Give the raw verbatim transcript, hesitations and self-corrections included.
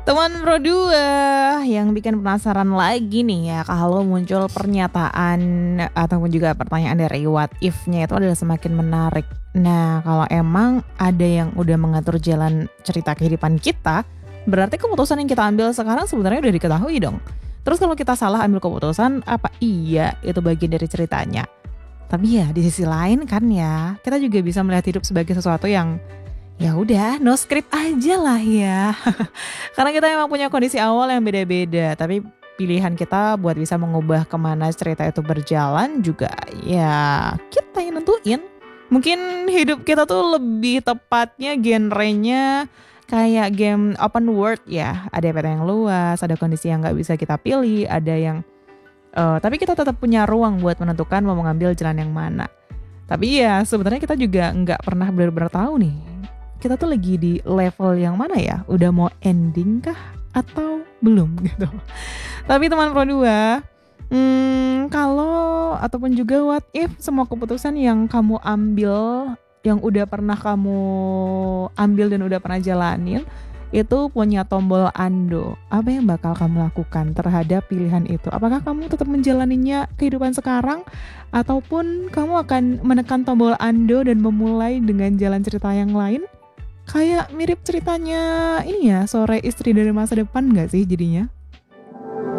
Teman Pro dua yang bikin penasaran lagi nih ya kalau muncul pernyataan ataupun juga pertanyaan dari what if-nya itu adalah semakin menarik. Nah, kalau emang ada yang udah mengatur jalan cerita kehidupan kita, berarti keputusan yang kita ambil sekarang sebenarnya udah diketahui dong. Terus kalau kita salah ambil keputusan, apa iya itu bagian dari ceritanya? Tapi ya di sisi lain kan ya, kita juga bisa melihat hidup sebagai sesuatu yang ya udah no script aja lah ya. Karena kita emang punya kondisi awal yang beda-beda, tapi pilihan kita buat bisa mengubah kemana cerita itu berjalan juga ya kita yang nentuin. Mungkin hidup kita tuh lebih tepatnya genrenya kayak game open world ya. Ada peta yang luas, ada kondisi yang gak bisa kita pilih, ada yang uh, tapi kita tetap punya ruang buat menentukan mau mengambil jalan yang mana. Tapi ya sebenarnya kita juga nggak pernah benar-benar tahu nih, kita tuh lagi di level yang mana ya? Udah mau ending kah? Atau belum gitu. Tapi teman Pro dua, hmm, kalau ataupun juga what if semua keputusan yang kamu ambil, yang udah pernah kamu ambil dan udah pernah jalanin, itu punya tombol undo. Apa yang bakal kamu lakukan terhadap pilihan itu? Apakah kamu tetap menjalaninya kehidupan sekarang? Ataupun kamu akan menekan tombol undo dan memulai dengan jalan cerita yang lain? Kayak mirip ceritanya ini ya, Sore Istri dari Masa Depan gak sih jadinya?